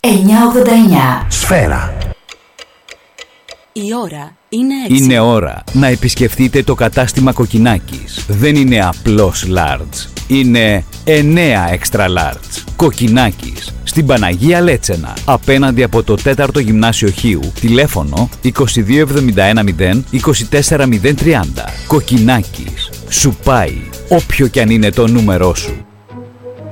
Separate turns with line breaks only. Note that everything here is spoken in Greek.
989.
Σφαίρα.
Η ώρα είναι 6.
Είναι ώρα να επισκεφτείτε το κατάστημα Κοκκινάκης. Δεν είναι απλώς large. Είναι 9 extra large. Κοκκινάκης. Στην Παναγία Λέτσενα. Απέναντι από το 4ο Γυμνάσιο Χίου. Τηλέφωνο 22710 24030. Κοκκινάκης. Σου πάει όποιο κι αν είναι το νούμερό σου.